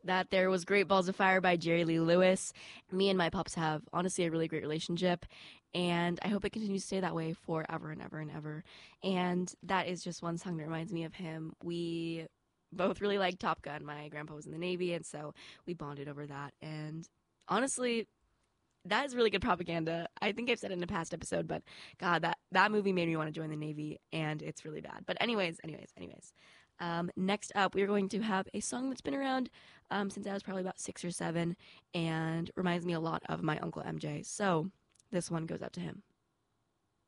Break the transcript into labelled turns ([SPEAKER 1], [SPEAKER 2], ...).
[SPEAKER 1] that there was Great Balls of Fire by Jerry Lee Lewis. Me and my pups have honestly a really great relationship, and I hope it continues to stay that way forever and ever and ever. And that is just one song that reminds me of him. We both really like Top Gun. My grandpa was in the Navy, and so we bonded over that. And honestly, that is really good propaganda. I think I've said it in a past episode, but God, that movie made me want to join the Navy, and it's really bad. But anyways. Next up, we are going to have a song that's been around since I was probably about 6 or 7, and reminds me a lot of my Uncle MJ. So this one goes out to him.